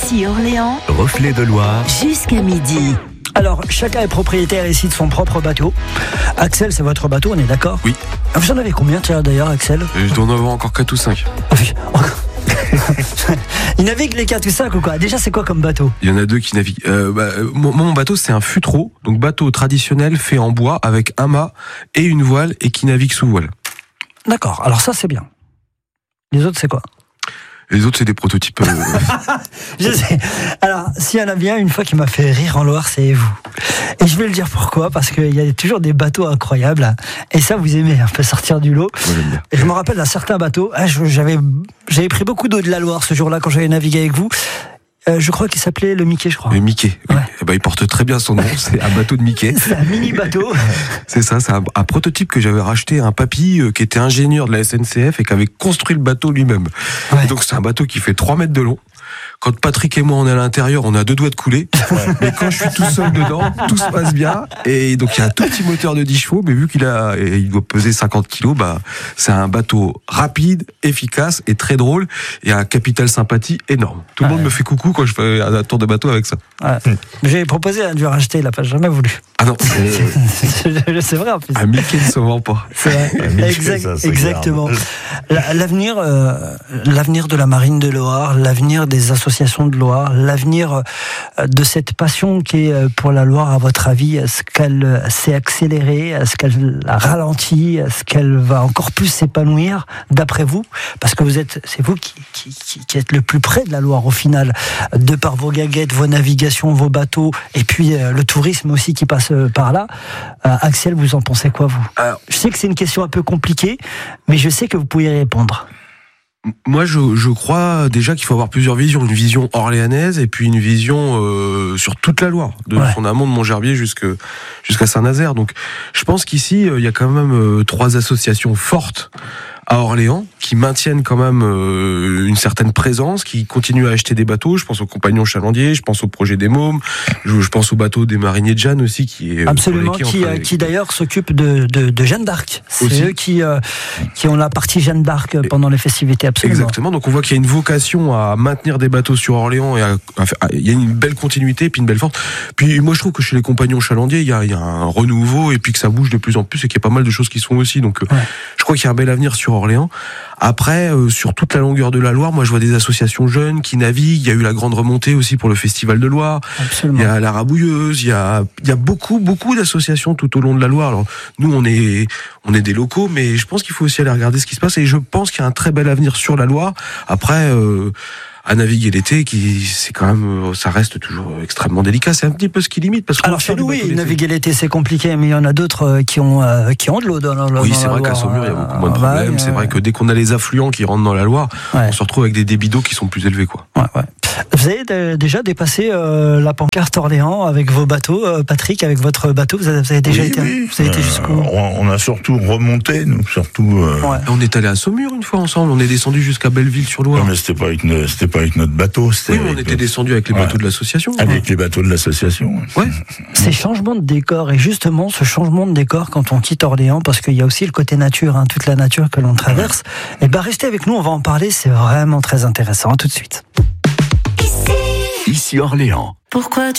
Ici Orléans, Reflet de Loire. jusqu'à midi. Alors, chacun est propriétaire ici de son propre bateau. Axel, c'est votre bateau, on est d'accord ? Oui. Vous en avez combien, tiens, d'ailleurs, Axel ? Je dois en avoir encore 4 ou 5. Il navigue les 4 ou 5 ou quoi ? Déjà, c'est quoi comme bateau ? Il y en a 2 qui naviguent. Mon bateau, c'est un futreau, donc bateau traditionnel fait en bois avec un mât et une voile et qui navigue sous voile. D'accord, alors ça, c'est bien. Les autres, c'est quoi ? Les autres, c'est des prototypes. Je sais. Alors, s'il y en a bien une fois qui m'a fait rire en Loire, c'est vous. Et je vais le dire pourquoi, parce qu'il y a toujours des bateaux incroyables. Et ça, vous aimez un peu sortir du lot. Moi, j'aime bien. Et je me rappelle d'un certain bateau. J'avais pris beaucoup d'eau de la Loire ce jour-là quand j'avais navigué avec vous. Je crois qu'il s'appelait le Mickey, je crois. Le Mickey, oui. Ouais. Eh ben, il porte très bien son nom, c'est un bateau de Mickey. C'est un mini bateau. C'est ça, c'est un prototype que j'avais racheté à un papy qui était ingénieur de la SNCF et qui avait construit le bateau lui-même. Ouais. Et donc c'est un bateau qui fait 3 mètres de long. Quand Patrick et moi on est à l'intérieur, on a 2 doigts de couler. Mais quand je suis tout seul dedans, tout se passe bien. Et donc il y a un tout petit moteur de 10 chevaux, mais vu il doit peser 50 kilos, c'est un bateau rapide, efficace et très drôle. Et un capital sympathie énorme. Tout le monde me fait coucou quand je fais un tour de bateau avec ça. Ouais. J'ai proposé de lui racheter, il n'a pas jamais voulu. Ah non, C'est vrai en plus. un Mickey ne se vend pas. C'est vrai. Mickey, ça, c'est Exactement. L'avenir de la marine de Loire, l'avenir des associations de Loire, l'avenir de cette passion qui est pour la Loire, à votre avis, est-ce qu'elle s'est accélérée, est-ce qu'elle a ralenti, est-ce qu'elle va encore plus s'épanouir, d'après vous ? Parce que c'est vous qui êtes le plus près de la Loire au final, de par vos gaguettes, vos navigations, vos bateaux, et puis le tourisme aussi qui passe par là. Axel, vous en pensez quoi, vous ? Alors, Je sais que c'est une question un peu compliquée, mais je sais que vous pouvez y répondre. moi, je crois déjà qu'il faut avoir plusieurs visions. Une vision orléanaise et puis une vision sur toute la Loire, de son amont de Montgerbier jusqu'à Saint-Nazaire. Donc, je pense qu'ici, il y a quand même 3 associations fortes à Orléans qui maintiennent quand même une certaine présence, qui continuent à acheter des bateaux. Je pense aux Compagnons Chalandiers, je pense au projet des Mômes, je pense au bateau des Mariniers de Jeanne aussi, qui est Absolument, qui d'ailleurs s'occupe de Jeanne d'Arc. C'est Aussi. eux qui ont la partie Jeanne d'Arc pendant les festivités, absolument. Exactement. Donc on voit qu'il y a une vocation à maintenir des bateaux sur Orléans et il y a une belle continuité et puis une belle force. Puis moi je trouve que chez les Compagnons Chalandiers il y a un renouveau et puis que ça bouge de plus en plus et qu'il y a pas mal de choses qui se font aussi. Donc je crois qu'il y a un bel avenir sur Orléans. Après, sur toute la longueur de la Loire, moi je vois des associations jeunes qui naviguent. Il y a eu la grande remontée aussi pour le Festival de Loire. Absolument. Il y a la Rabouilleuse. Il y a beaucoup d'associations tout au long de la Loire. Alors nous on est des locaux, mais je pense qu'il faut aussi aller regarder ce qui se passe. Et je pense qu'il y a un très bel avenir sur la Loire. Après. À naviguer l'été, c'est quand même, ça reste toujours extrêmement délicat. C'est un petit peu ce qui limite. Parce Alors chez nous, oui, naviguer l'été c'est compliqué, mais il y en a d'autres qui ont de l'eau dans la Loire. Oui, c'est vrai qu'à Saumur, il y a beaucoup moins de problèmes. C'est vrai que dès qu'on a les affluents qui rentrent dans la Loire, on se retrouve avec des débits d'eau qui sont plus élevés, quoi. Ouais. Vous avez déjà dépassé la pancarte Orléans avec vos bateaux, Patrick, avec votre bateau. Vous avez déjà été jusqu'où ? On a surtout remonté, nous, surtout. On est allé à Saumur une fois ensemble. On est descendu jusqu'à Belleville-sur-Loire. Non, mais c'était pas avec notre bateau. Oui, mais on était descendu avec les bateaux de l'association. Avec les bateaux de l'association. Ouais. Ces changements de décor, et justement ce changement de décor quand on quitte Orléans, parce qu'il y a aussi le côté nature, toute la nature que l'on traverse, et restez avec nous, on va en parler, c'est vraiment très intéressant. À tout de suite. Ici Orléans. Pourquoi tu